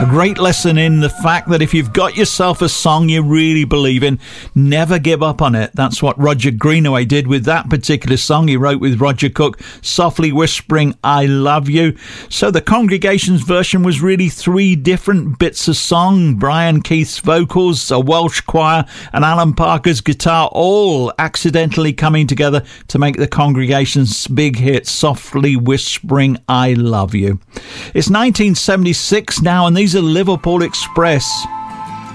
A great lesson in the fact that if you've got yourself a song you really believe in, never give up on it. That's what Roger Greenaway did with that particular song he wrote with Roger Cook, Softly Whispering I Love You. So the congregation's version was really three different bits of song: Brian Keith's vocals, a Welsh choir, and Alan Parker's guitar, all accidentally coming together to make the congregation's big hit, Softly Whispering I Love You. It's 1976 now, and these are Liverpool Express.